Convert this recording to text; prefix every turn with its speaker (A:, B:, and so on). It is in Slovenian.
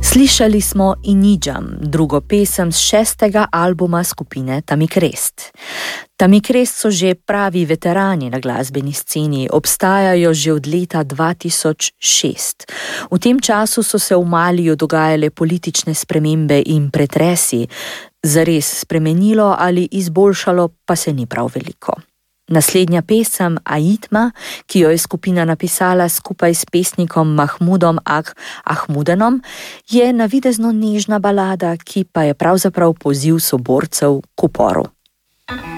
A: Slišali smo Inidžam, drugo pesem z 6. albuma skupine Tamikrest. Tamikrest so že pravi veterani na glasbeni sceni, obstajajo že od leta 2006. V tem času so se v Maliju dogajale politične spremembe in pretresi. Zares spremenilo ali izboljšalo pa se ni prav veliko. Naslednja pesem Aitma, ki jo je skupina napisala skupaj s pesnikom Mahmudom Ahmudenom, je navidezno nežna balada, ki pa je pravzaprav poziv soborcev k uporu.